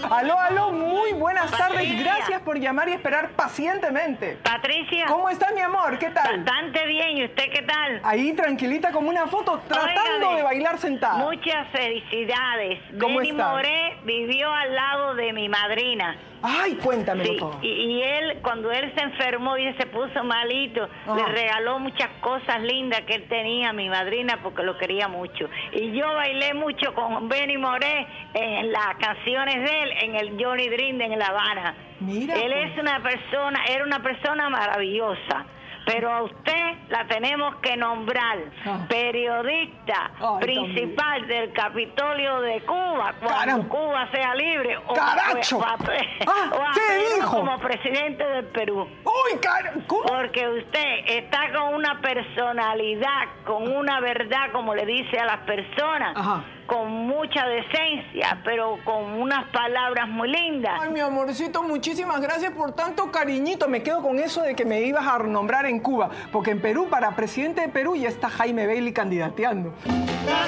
Aló, muy buenas tardes. Patricia. Gracias por llamar y esperar pacientemente. Patricia. ¿Cómo está, mi amor? ¿Qué tal? Bastante bien. ¿Y usted qué tal? Ahí tranquilita como una foto, tratando Óigame, de bailar sentada. Muchas felicidades. ¿Cómo Benny está? Moré vivió al lado de mi madrina. Ay, cuéntamelo Sí, todo. y él, cuando él se enfermó y se puso malito, Ajá. le regaló muchas cosas lindas que él tenía a mi madrina porque lo quería mucho. Y yo bailé mucho con Benny Moré en las canciones de él, en el Johnny Dream en La Habana. Mira, Él pues. era una persona maravillosa. Pero a usted la tenemos que nombrar periodista principal del Capitolio de Cuba cuando Cuba sea libre o ¡Caracho! ¿Qué dijo? como presidente del Perú. ¡Uy, ¿cómo? Porque usted está con una personalidad, con una verdad, como le dice a las personas, Ajá. con mucha decencia, pero con unas palabras muy lindas. Ay, mi amorcito, muchísimas gracias por tanto cariñito. Me quedo con eso de que me ibas a nombrar en Cuba, porque en Perú, para presidente de Perú, ya está Jaime Bailey candidateando.